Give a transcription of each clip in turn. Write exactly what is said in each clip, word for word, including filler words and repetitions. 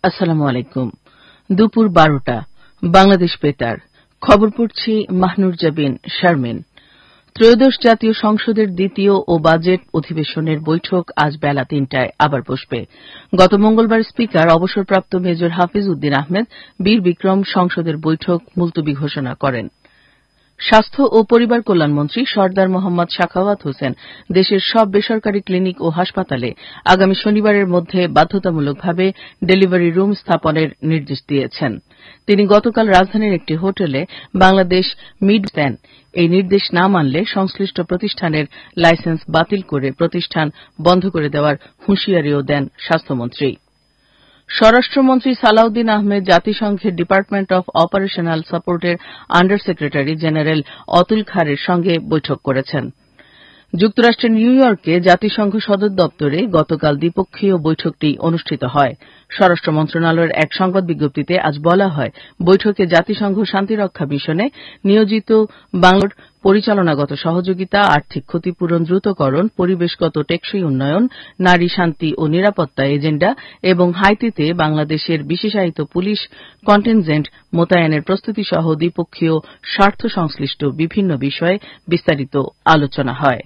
আসসালামু আলাইকুম। দুপুর বারোটা বাংলাদেশ বেতার খবর পড়ছি মাহনুর জাবিন শারমিন। ত্রয়োদশ জাতীয় সংসদের দ্বিতীয় ও বাজেট অধিবেশনের বৈঠক আজ বেলা তিনটায় আবার বসবে। গত মঙ্গলবার স্পিকার অবসরপ্রাপ্ত মেজর হাফিজ উদ্দিন আহমেদ বীর বিক্রম সংসদের বৈঠক মুলতবি ঘোষণা করেন। স্বাস্থ্য ও পরিবার কল্যাণমন্ত্রী সরদার মোহাম্মদ সাখাওয়াত হোসেন দেশের সব বেসরকারি ক্লিনিক ও হাসপাতালে আগামী শনিবারের মধ্যে বাধ্যতামূলকভাবে ডেলিভারি রুম স্থাপনের নির্দেশ দিয়েছেন। তিনি গতকাল রাজধানীর একটি হোটেলে বাংলাদেশ মিড দেন। এই নির্দেশ না মানলে সংশ্লিষ্ট প্রতিষ্ঠানের লাইসেন্স বাতিল করে প্রতিষ্ঠান বন্ধ করে দেওয়ার হুঁশিয়ারিও দেন স্বাস্থ্যমন্ত্রী। স্বরাষ্ট্রমন্ত্রী সালাউদ্দিন আহমেদ জাতিসংঘের ডিপার্টমেন্ট অব অপারেশনাল সাপোর্টের আন্ডার সেক্রেটারি জেনারেল অতুল খারের সঙ্গে বৈঠক করেছেন। যুক্তরাষ্ট্রের নিউ ইয়র্কে জাতিসংঘ সদর দপ্তরে গতকাল দ্বিপক্ষীয় বৈঠকটি অনুষ্ঠিত হয়। স্বরাষ্ট্র মন্ত্রণালয়ের এক সংবাদ বিজ্ঞপ্তিতে আজ বলা হয়, বৈঠকে জাতিসংঘ শান্তিরক্ষা মিশনে নিয়োজিত বাংলার পরিচালনাগত সহযোগিতা, আর্থিক ক্ষতিপূরণ দ্রুতকরণ, পরিবেশগত টেকসই উন্নয়ন, নারী শান্তি ও নিরাপত্তা এজেন্ডা এবং হাইতিতে বাংলাদেশের বিশেষায়িত পুলিশ কন্টিনজেন্ট মোতায়েনের প্রস্তুতিসহ দ্বিপক্ষীয় স্বার্থ সংশ্লিষ্ট বিভিন্ন বিষয়ে বিস্তারিত আলোচনা হয়।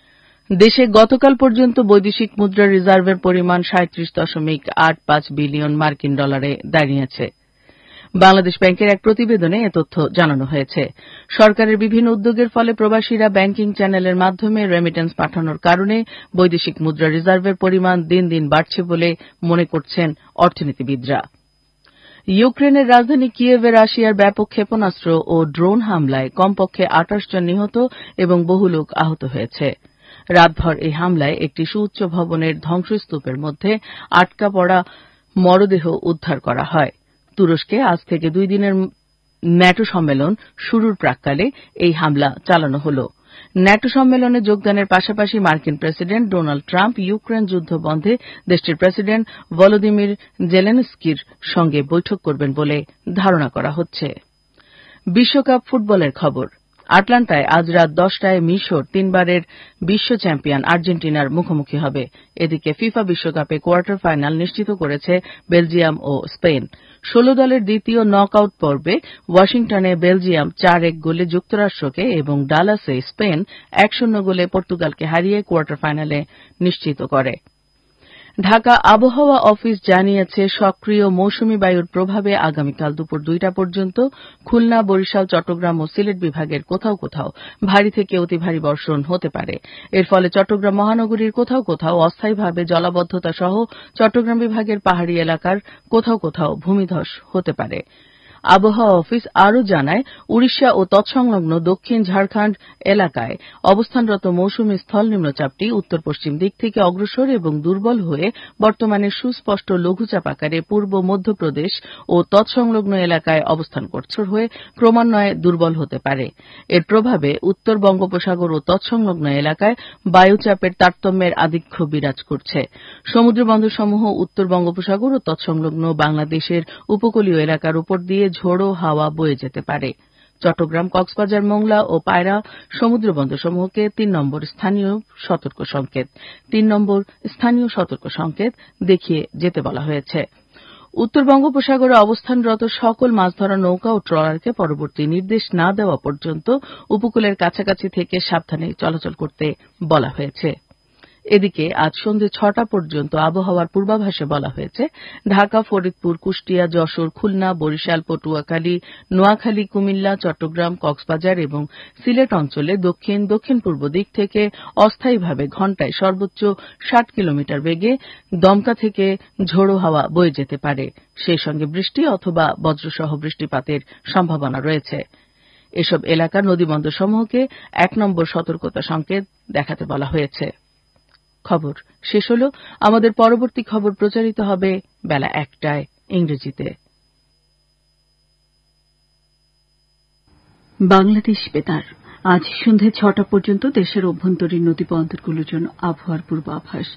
দেশে গতকাল পর্যন্ত বৈদেশিক মুদ্রা রিজার্ভের পরিমাণ সাঁইত্রিশ দশমিক আট পাঁচ বিলিয়ন মার্কিন ডলারে দাঁড়িয়েছে। বাংলাদেশ ব্যাংকের এক প্রতিবেদনে এ তথ্য জানানো হয়েছে। সরকারের বিভিন্ন উদ্যোগের ফলে প্রবাসীরা ব্যাংকিং চ্যানেলের মাধ্যমে রেমিটেন্স পাঠানোর কারণে বৈদেশিক মুদ্রা রিজার্ভের পরিমাণ দিন দিন বাড়ছে বলে মনে করছেন অর্থনীতিবিদরা। ইউক্রেনের রাজধানী কিয়েভে রাশিয়ার ব্যাপক ক্ষেপণাস্ত্র ও ড্রোন হামলায় কমপক্ষে আটাশ জন নিহত এবং বহু লোক আহত হয়েছে। রাতভর এই হামলায় একটি সুউচ্চ ভবনের ধ্বংসস্তূপের মধ্যে আটকা পড়া মরদেহ উদ্ধার করা হয়। তুরস্কে আজ থেকে দুই দিনের ন্যাটো সম্মেলন শুরুর প্রাক্কালে এই হামলা চালানো হল। ন্যাটো সম্মেলনে যোগদানের পাশাপাশি মার্কিন প্রেসিডেন্ট ডোনাল্ড ট্রাম্প ইউক্রেন যুদ্ধ বন্ধে দেশটির প্রেসিডেন্ট ভলোদিমির জেলেনস্কির সঙ্গে বৈঠক করবেন বলে ধারণা করা হচ্ছে। বিশ্বকাপ ফুটবলের খবর। আটলান্টায় আজ রাত দশটায় মিশর তিনবারের বিশ্ব চ্যাম্পিয়ন আর্জেন্টিনার মুখোমুখি হবে। এদিকে ফিফা বিশ্বকাপে কোয়ার্টার ফাইনাল নিশ্চিত করেছে বেলজিয়াম ও স্পেন। ষোলো দলের দ্বিতীয় নক আউট পর্বে ওয়াশিংটনে বেলজিয়াম চার এক গোলে যুক্তরাষ্ট্রকে এবং ডালাসে স্পেন এক শূন্য গোলে পর্তুগালকে হারিয়ে কোয়ার্টার ফাইনালে নিশ্চিত করে। ঢাকা আবহাওয়া অফিস জানিয়েছে, সক্রিয় মৌসুমী বায়ুর প্রভাবে আগামীকাল দুপুর দুইটা পর্যন্ত খুলনা, বরিশাল, চট্টগ্রাম ও সিলেট বিভাগের কোথাও কোথাও ভারী থেকে অতি ভারী বর্ষণ হতে পারে। এর ফলে চট্টগ্রাম মহানগরীর কোথাও কোথাও অস্থায়ীভাবে জলাবদ্ধতা সহ চট্টগ্রাম বিভাগের পাহাড়ি এলাকার কোথাও কোথাও ভূমিধস হতে পারে। আবহাওয়া অফিস আরও জানায়, উড়িষ্যা ও তৎসংলগ্ন দক্ষিণ ঝাড়খণ্ড এলাকায় অবস্থানরত মৌসুমী স্থল নিম্নচাপটি উত্তর পশ্চিম দিক থেকে অগ্রসর এবং দুর্বল হয়ে বর্তমানে সুস্পষ্ট লঘুচাপ আকারে পূর্ব মধ্যপ্রদেশ ও তৎসংলগ্ন এলাকায় অবস্থান করছে হয়ে ক্রমান্বয়ে দুর্বল হতে পারে। এর প্রভাবে উত্তর বঙ্গোপসাগর ও তৎসংলগ্ন এলাকায় বায়ুচাপের তারতম্যের আধিক্য বিরাজ করছে। সমুদ্রবন্দরসমূহ উত্তর বঙ্গোপসাগর ও তৎসংলগ্ন বাংলাদেশের উপকূলীয় এলাকার উপর দিয়ে ঝোড়ো হাওয়া বয়ে যেতে পারে। চট্টগ্রাম, কক্সবাজার, মোংলা ও পায়রা সমুদ্রবন্দরসমূহকে তিন নম্বর স্থানীয় সতর্ক সংকেত তিন নম্বর স্থানীয় সতর্ক সংকেত দেখিয়ে যেতে বলা হয়েছে। উত্তর বঙ্গোপসাগরে অবস্থানরত সকল মাছ ধরা নৌকা ও ট্রলারকে পরবর্তী নির্দেশ না দেওয়া পর্যন্ত উপকূলের কাছাকাছি থেকে সাবধানে চলাচল করতে বলা হয়েছে। এদিকে আজ সন্ধ্যে ছটা পর্যন্ত আবহাওয়ার পূর্বাভাসে বলা হয়েছে, ঢাকা, ফরিদপুর, কুষ্টিয়া, যশোর, খুলনা, বরিশাল, পটুয়াখালী, নোয়াখালী, কুমিল্লা, চট্টগ্রাম, কক্সবাজার এবং সিলেট অঞ্চলে দক্ষিণ দক্ষিণ পূর্ব দিক থেকে অস্থায়ীভাবে ঘণ্টায় সর্বোচ্চ ষাট কিলোমিটার বেগে দমকা থেকে ঝোড়ো হাওয়া বয়ে যেতে পারে। সেই সঙ্গে বৃষ্টি অথবা বজ্রসহ বৃষ্টিপাতের সম্ভাবনা রয়েছে। এসব এলাকার নদীবন্দরসমূহকে এক নম্বর সতর্কতা সংকেত দেখাতে বলা হয়েছে। খবর শেষ হল। আমাদের পরবর্তী খবর প্রচারিত হবে বেলা একটায় ইংরেজিতে। বাংলাদেশ বেতার আজ সন্ধ্যে ছটা পর্যন্ত দেশের অভ্যন্তরীণ নদীবন্দরগুলোর জন্য আবহাওয়ার পূর্বাভাস।